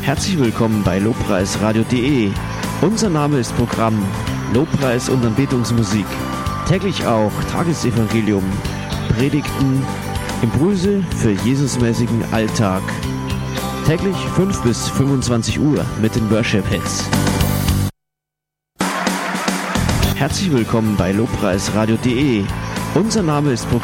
Herzlich willkommen bei lobpreisradio.de. Unser Name ist Programm Lobpreis und Anbetungsmusik. Täglich auch Tagesevangelium, Predigten, Impulse für Jesusmäßigen Alltag. Täglich 5 bis 25 Uhr mit den Worship Hits. Herzlich willkommen bei lobpreisradio.de. Unser Name ist Programm